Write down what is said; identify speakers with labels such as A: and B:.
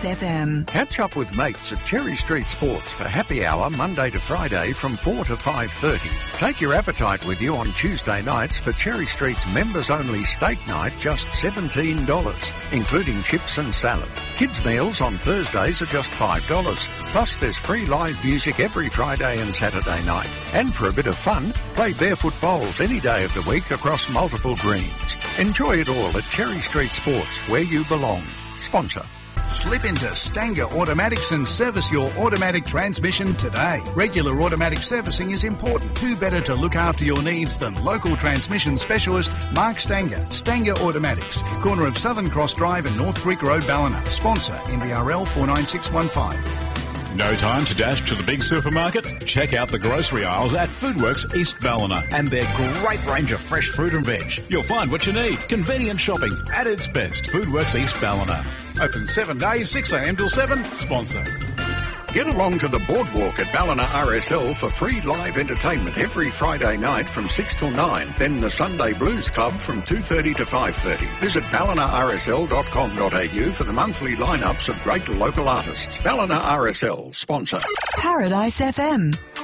A: FM.
B: Catch up with mates at Cherry Street Sports for happy hour Monday to Friday from 4 to 5:30. Take your appetite with you on Tuesday nights for Cherry Street's members-only steak night, just $17, including chips and salad. Kids' meals on Thursdays are just $5. Plus, there's free live music every Friday and Saturday night. And for a bit of fun, play barefoot bowls any day of the week across multiple greens. Enjoy it all at Cherry Street Sports, where you belong. Sponsor.
C: Slip into Stanger Automatics and service your automatic transmission today. Regular automatic servicing is important. Who better to look after your needs than local transmission specialist Mark Stanger? Stanger Automatics, corner of Southern Cross Drive and North Creek Road, Ballina. Sponsor NBRL 49615.
D: No time to dash to the big supermarket? Check out the grocery aisles at Foodworks East Ballina and their great range of fresh fruit and veg. You'll find what you need. Convenient shopping at its best. Foodworks East Ballina. Open 7 days, 6 a.m. till 7. Sponsor.
B: Get along to the Boardwalk at Ballina RSL for free live entertainment every Friday night from 6 till 9. Then the Sunday Blues Club from 2:30 to 5:30. Visit ballinarsl.com.au for the monthly lineups of great local artists. Ballina RSL, sponsor.
A: Paradise FM.